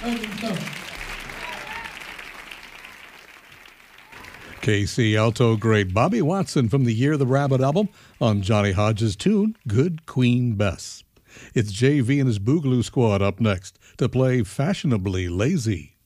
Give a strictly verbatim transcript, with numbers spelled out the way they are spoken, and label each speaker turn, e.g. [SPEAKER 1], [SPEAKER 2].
[SPEAKER 1] K C alto great Bobby Watson from the Year the Rabbit album on Johnny Hodges' tune, Good Queen Bess. It's J V and his Boogaloo Squad up next to play Fashionably Lazy.